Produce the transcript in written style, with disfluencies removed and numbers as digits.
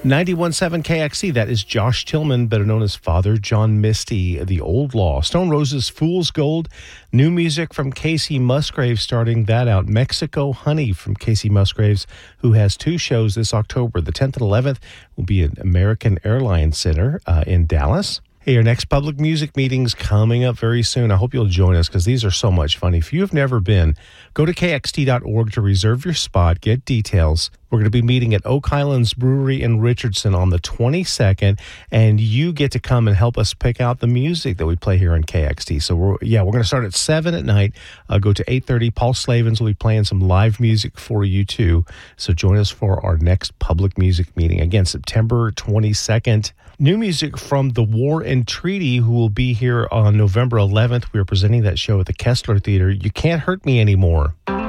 91.7 KXC, that is Josh Tillman, better known as Father John Misty, The Old Law. Stone Roses, Fool's Gold, new music from Casey Musgraves, starting that out. Mexico Honey from Casey Musgraves, who has two shows this October. The 10th and 11th will be at American Airlines Center in Dallas. Hey, your next public music meeting's coming up very soon. I hope you'll join us because these are so much fun. If you have never been, go to kxt.org to reserve your spot, get details. We're going to be meeting at Oak Highlands Brewery in Richardson on the 22nd, and you get to come and help us pick out the music that we play here on KXT. So, we're going to start at 7 at night, go to 8:30. Paul Slavens will be playing some live music for you, too. So join us for our next public music meeting. Again, September 22nd. New music from The War and Treaty, who will be here on November 11th. We are presenting that show at the Kessler Theater. You Can't Hurt Me Anymore.